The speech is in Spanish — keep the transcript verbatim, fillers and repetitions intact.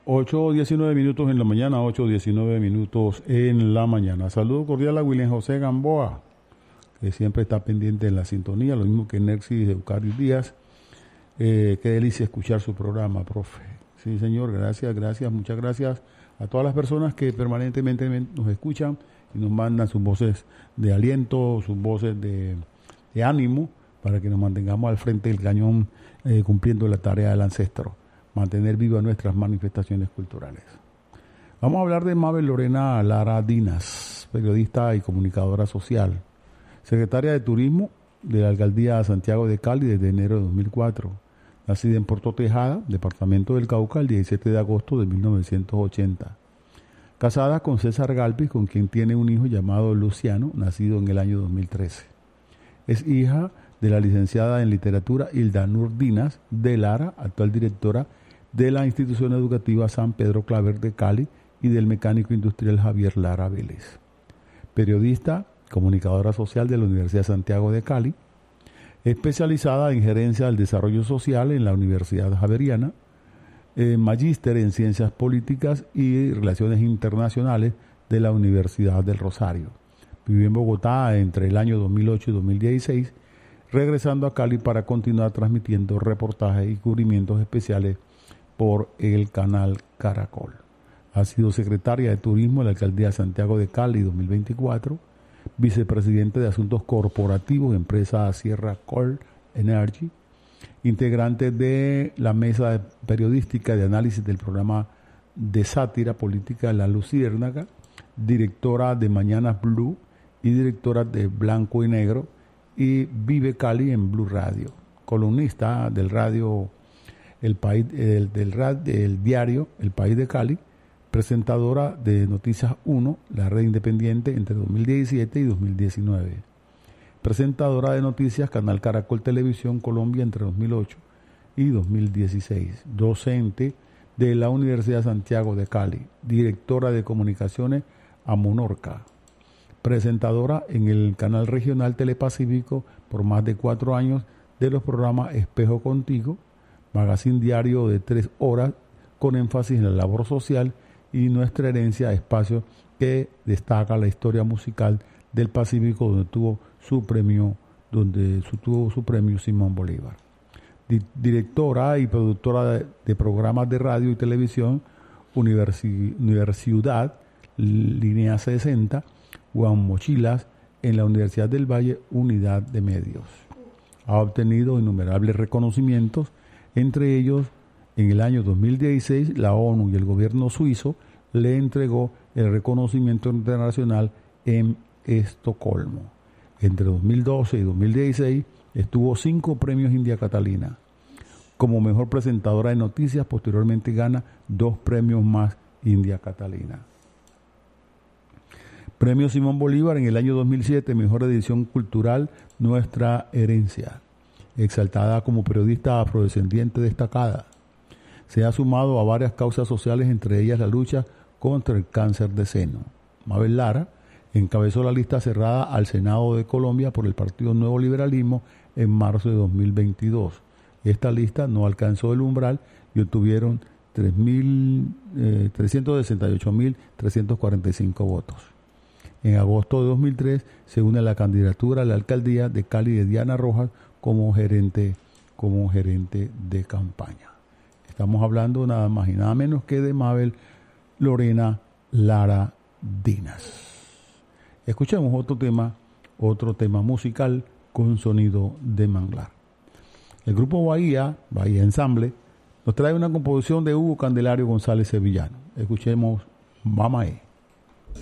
ocho diecinueve minutos en la mañana, ocho diecinueve minutos en la mañana. Saludo cordial a William José Gamboa, que siempre está pendiente en la sintonía, lo mismo que Nercy Eucario Díaz. Eh, qué delicia escuchar su programa, profe. Sí, señor, gracias, gracias, muchas gracias a todas las personas que permanentemente nos escuchan y nos mandan sus voces de aliento, sus voces de, de ánimo, para que nos mantengamos al frente del cañón eh, cumpliendo la tarea del ancestro, mantener vivas nuestras manifestaciones culturales. Vamos a hablar de Mabel Lorena Lara Dinas, periodista y comunicadora social, secretaria de Turismo de la Alcaldía de Santiago de Cali desde enero de dos mil cuatro, nacida en Puerto Tejada, departamento del Cauca, el diecisiete de agosto de mil novecientos ochenta. Casada con César Galvis, con quien tiene un hijo llamado Luciano, nacido en el año dos mil trece. Es hija de la licenciada en literatura Hilda Nur Dinas de Lara, actual directora de la institución educativa San Pedro Claver de Cali, y del mecánico industrial Javier Lara Vélez. Periodista, comunicadora social de la Universidad de Santiago de Cali, especializada en gerencia del desarrollo social en la Universidad Javeriana, eh, magíster en ciencias políticas y relaciones internacionales de la Universidad del Rosario. Vivió en Bogotá entre el año dos mil ocho y dos mil dieciséis, regresando a Cali para continuar transmitiendo reportajes y cubrimientos especiales por el canal Caracol. Ha sido secretaria de Turismo de la Alcaldía de Santiago de Cali dos mil veinticuatro, vicepresidente de Asuntos Corporativos de empresa Sierra Coal Energy, integrante de la mesa periodística de análisis del programa de sátira política La Luciérnaga, directora de Mañanas Blue y directora de Blanco y Negro, y vive Cali en Blue Radio, columnista del radio El País, del, del, del diario El País de Cali, presentadora de Noticias uno, la red independiente, entre dos mil diecisiete y dos mil diecinueve, presentadora de noticias Canal Caracol Televisión Colombia entre dos mil ocho y dos mil dieciséis, docente de la Universidad de Santiago de Cali, directora de comunicaciones a Monorca, presentadora en el canal regional Telepacífico por más de cuatro años de los programas Espejo Contigo, magazine diario de tres horas con énfasis en la labor social, y Nuestra Herencia, espacio que destaca la historia musical del Pacífico, donde tuvo su premio, donde su, tuvo su premio Simón Bolívar. Di, directora y productora de, de programas de radio y televisión, Universi, Universidad, Línea sesenta, Juan Mochilas, en la Universidad del Valle, Unidad de Medios. Ha obtenido innumerables reconocimientos, entre ellos, en el año dos mil dieciséis, la ONU y el gobierno suizo le entregó el reconocimiento internacional en Estocolmo. Entre dos mil doce y dos mil dieciséis estuvo cinco premios India Catalina. Como mejor presentadora de noticias, posteriormente gana dos premios más India Catalina. Premio Simón Bolívar en el año dos mil siete, mejor edición cultural, Nuestra Herencia. Exaltada como periodista afrodescendiente destacada. Se ha sumado a varias causas sociales, entre ellas la lucha contra el cáncer de seno. Mabel Lara encabezó la lista cerrada al Senado de Colombia por el Partido Nuevo Liberalismo en marzo de dos mil veintidós. Esta lista no alcanzó el umbral y obtuvieron trescientos sesenta y ocho mil trescientos cuarenta y cinco votos. En agosto de dos mil tres se une a la candidatura a la alcaldía de Cali de Diana Rojas como gerente, como gerente de campaña. Estamos hablando nada más y nada menos que de Mabel Lorena Lara Dinas. Escuchemos otro tema, otro tema musical con sonido de manglar. El grupo Bahía, Bahía Ensamble, nos trae una composición de Hugo Candelario González Sevillano. Escuchemos Mamae.